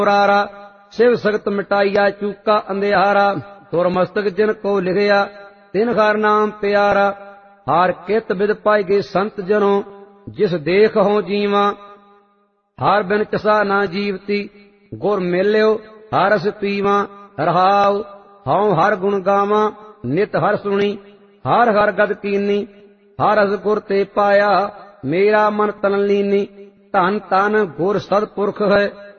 ਮੁਰਾਰਾ शिव सगत मिटाइया चूका अंधियारा तुर मस्तक जिन को लिखिया तिन हर नाम प्यारा हार कित बिद पाई गए संत जनों जिस देख हो जीवा हार बिन चसा ना जीवती गुर मिल्यो हर रस पीवा रहाव हाउ हर गुण गावा नित हर सुनी हर हर गद कीनी हर रस गुर ते पाया मेरा मन तन लीनी धन तन गुर सदपुरख है